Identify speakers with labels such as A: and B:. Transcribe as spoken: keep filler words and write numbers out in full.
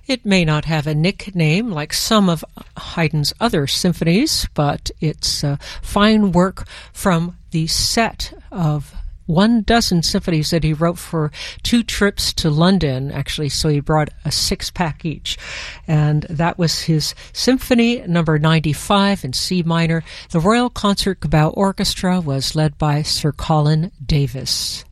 A: It may not have a nickname like some of Haydn's other symphonies, but it's uh, fine work from the set of one dozen symphonies that he wrote for two trips to London, actually, so he brought a six-pack each. And that was his Symphony number ninety-five in C minor. The Royal Concertgebouw Orchestra was led by Sir Colin Davis.